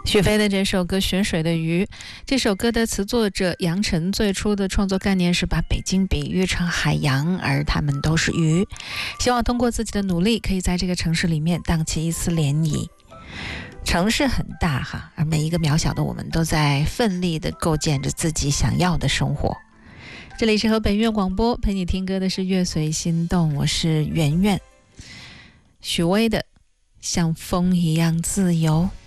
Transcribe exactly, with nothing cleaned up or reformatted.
许飞的这首歌《泉水的鱼》，这首歌的词作者杨晨最初的创作概念是把北京比喻成海洋，而他们都是鱼，希望通过自己的努力可以在这个城市里面荡起一丝涟漪。城市很大哈，而每一个渺小的我们都在奋力地构建着自己想要的生活。这里是河北音乐广播，陪你听歌的是乐随心动，我是圆圆。许巍的像风一样自由。